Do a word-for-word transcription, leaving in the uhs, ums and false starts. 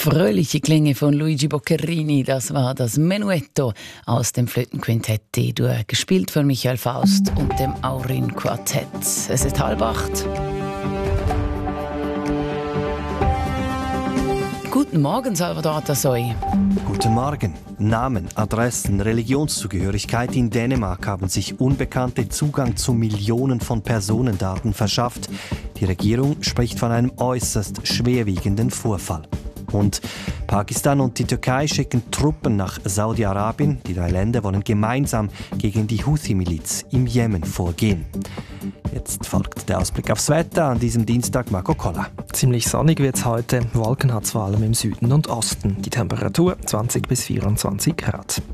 Fröhliche Klänge von Luigi Boccherini, das war das Menuetto aus dem Flötenquintett D-Dur, gespielt von Michael Faust und dem Aurin Quartett. Es ist halb acht. Guten Morgen, Salvador Tasoy. Guten Morgen. Namen, Adressen, Religionszugehörigkeit. In Dänemark haben sich Unbekannte Zugang zu Millionen von Personendaten verschafft. Die Regierung spricht von einem äußerst schwerwiegenden Vorfall. Und Pakistan und die Türkei schicken Truppen nach Saudi-Arabien. Die drei Länder wollen gemeinsam gegen die Houthi-Miliz im Jemen vorgehen. Jetzt folgt der Ausblick aufs Wetter an diesem Dienstag. Marco Koller. Ziemlich sonnig wird es heute. Wolken hat es vor allem im Süden und Osten. Die Temperatur zwanzig bis vierundzwanzig Grad.